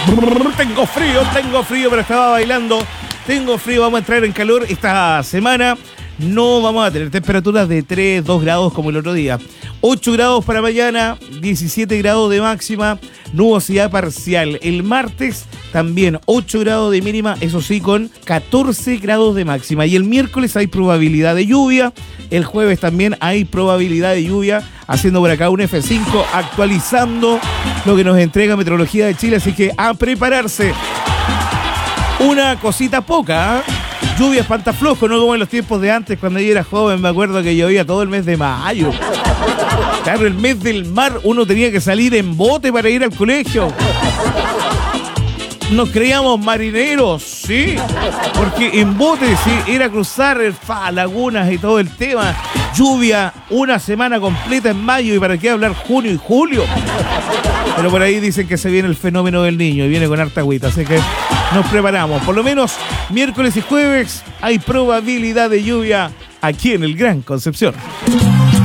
Tengo frío, pero estaba bailando. Tengo frío, vamos a entrar en calor esta semana. No vamos a tener temperaturas de 3, 2 grados como el otro día. 8 grados para mañana, 17 grados de máxima, nubosidad parcial. El martes también 8 grados de mínima, eso sí, con 14 grados de máxima. Y el miércoles hay probabilidad de lluvia. El jueves también hay probabilidad de lluvia. Haciendo por acá un F5, actualizando lo que nos entrega Meteorología de Chile. Así que a prepararse. Una cosita poca, ¿eh? Lluvia espantaflojo, no como en los tiempos de antes, cuando yo era joven. Me acuerdo que llovía todo el mes de mayo. Claro, el mes del mar, uno tenía que salir en bote para ir al colegio. Nos creíamos marineros, sí, porque en bote sí, era cruzar lagunas y todo el tema. Lluvia una semana completa en mayo, y para qué hablar junio y julio. Pero por ahí dicen que se viene el fenómeno del niño y viene con harta agüita, así que nos preparamos. Por lo menos miércoles y jueves hay probabilidad de lluvia aquí en el Gran Concepción.